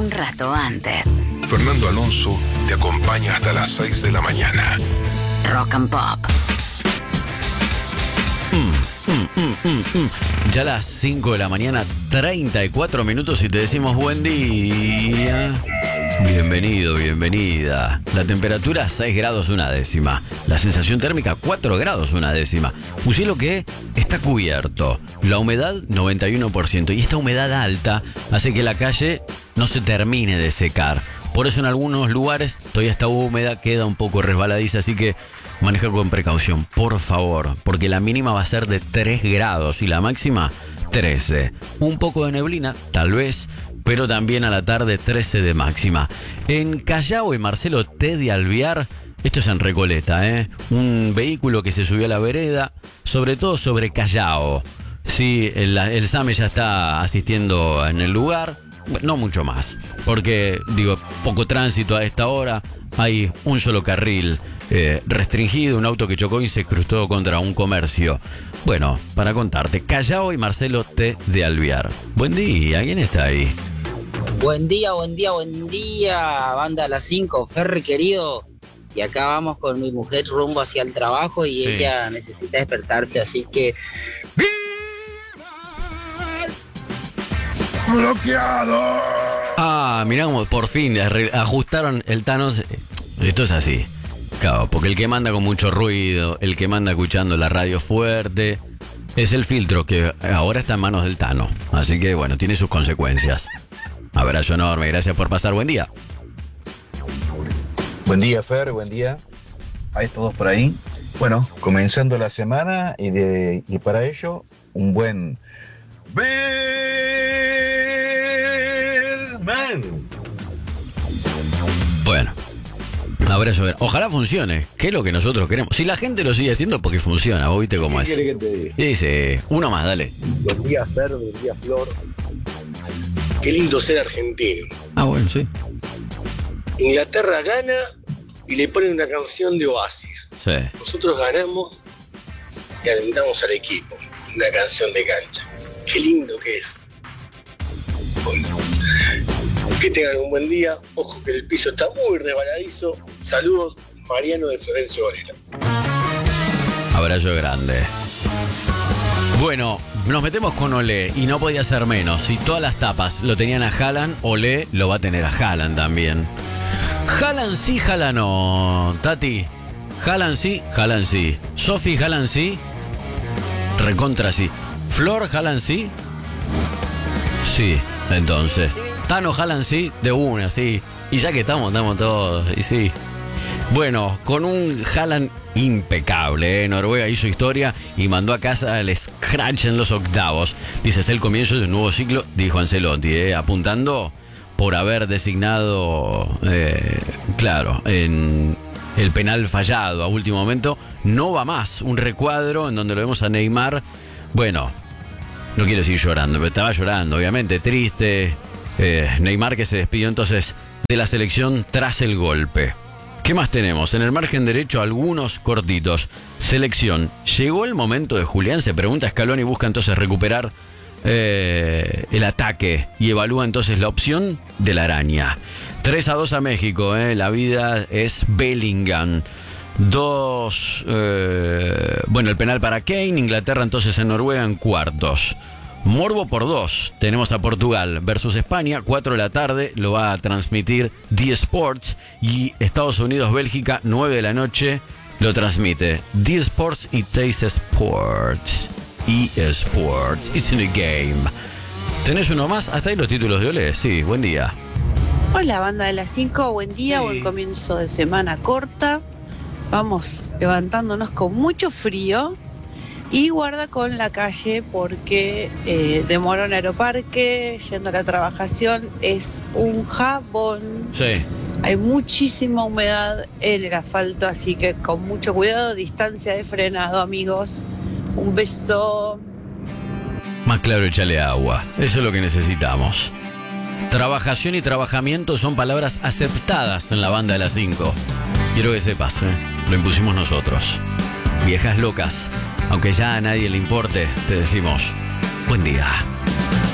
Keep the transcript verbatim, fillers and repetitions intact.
un rato antes. Fernando Alonso te acompaña hasta las seis de la mañana. Rock and Pop. Mm, mm, mm, mm, mm. Ya a las cinco de la mañana, treinta y cuatro minutos y te decimos buen día. Bienvenido, bienvenida. La temperatura seis grados una décima. La sensación térmica cuatro grados una décima. Un cielo que está cubierto. La humedad noventa y uno por ciento. Y esta humedad alta hace que la calle no se termine de secar. Por eso en algunos lugares todavía está húmeda, queda un poco resbaladiza. Así que manejar con precaución, por favor. Porque la mínima va a ser de tres grados y la máxima trece. Un poco de neblina, tal vez, pero también a la tarde trece de máxima. En Callao y Marcelo T. de Alvear, esto es en Recoleta, ¿eh? Un vehículo que se subió a la vereda, sobre todo sobre Callao. Sí, el, el SAME ya está asistiendo en el lugar, bueno, no mucho más, porque, digo, poco tránsito a esta hora, hay un solo carril eh, restringido, un auto que chocó y se cruzó contra un comercio. Bueno, para contarte, Callao y Marcelo T. de Alvear. Buen día, ¿quién está ahí? Buen día, buen día, buen día, banda a las cinco, Ferry querido. Y acá vamos con mi mujer rumbo hacia el trabajo y sí, ella necesita despertarse, así que... ¡Bloqueado! Ah, mirá como por fin ajustaron el Thanos. Esto es así. Claro, porque el que manda con mucho ruido, el que manda escuchando la radio fuerte, es el filtro que ahora está en manos del Tano. Así que bueno, tiene sus consecuencias. Abrazo enorme, gracias por pasar, buen día. Buen día, Fer, buen día. Hay todos por ahí. Bueno, comenzando la semana y, de, y para ello, un buen... Birdman. Bueno, abrazo. Ojalá funcione, que es lo que nosotros queremos. Si la gente lo sigue haciendo, porque funciona, vos viste cómo es. ¿Qué querés que te diga? Dice, uno más, dale. Buen día, Fer, buen día, Flor. Qué lindo ser argentino. Ah, bueno, sí. Inglaterra gana y le ponen una canción de Oasis. Sí. Nosotros ganamos y alentamos al equipo con una canción de cancha. Qué lindo que es. Bueno, que tengan un buen día. Ojo que el piso está muy resbaladizo. Saludos, Mariano de Florencio Varela. Abrazo grande. Bueno, nos metemos con Olé y no podía ser menos. Si todas las tapas lo tenían a Haaland, Olé lo va a tener a Haaland también. Haaland sí, Haaland no. Tati, Haaland sí, Haaland sí. Sofi, Haaland sí. Recontra sí. Flor, Haaland sí. Sí, entonces. Tano, Haaland sí, de una, sí. Y ya que estamos, estamos todos, y sí. Bueno, con un Haaland impecable, ¿eh? Noruega hizo historia y mandó a casa el scratch en los octavos. Dice, es el comienzo de un nuevo ciclo, dijo Ancelotti, ¿eh? Apuntando por haber designado, eh, claro, en el penal fallado a último momento. No va más, un recuadro en donde lo vemos a Neymar. Bueno, no quiero decir llorando, pero estaba llorando, obviamente, triste. Eh, Neymar que se despidió entonces de la selección tras el golpe. ¿Qué más tenemos? En el margen derecho, algunos cortitos. Selección. ¿Llegó el momento de Julián? Se pregunta Scaloni, busca entonces recuperar eh, el ataque y evalúa entonces la opción de la araña. tres a dos a México, eh. La vida es Bellingham. Dos, eh, bueno, el penal para Kane. Inglaterra entonces en Noruega en cuartos. Morbo por dos. Tenemos a Portugal versus España, cuatro de la tarde. Lo va a transmitir D Sports. Y Estados Unidos, Bélgica, nueve de la noche. Lo transmite D Sports y Taste Sports. E Sports. It's in a game. ¿Tenés uno más? Hasta ahí los títulos de Olé. Sí, buen día. Hola, banda de las cinco. Buen día, sí. Buen comienzo de semana corta. Vamos levantándonos con mucho frío y guarda con la calle porque eh, de Morón Aeroparque, yendo a la trabajación, es un jabón. Sí. Hay muchísima humedad en el asfalto, así que con mucho cuidado, distancia de frenado, amigos. Un beso. Más claro, échale agua. Eso es lo que necesitamos. Trabajación y trabajamiento son palabras aceptadas en la banda de las cinco. Quiero que sepas, ¿eh? Lo impusimos nosotros. Viejas locas, aunque ya a nadie le importe, te decimos, buen día.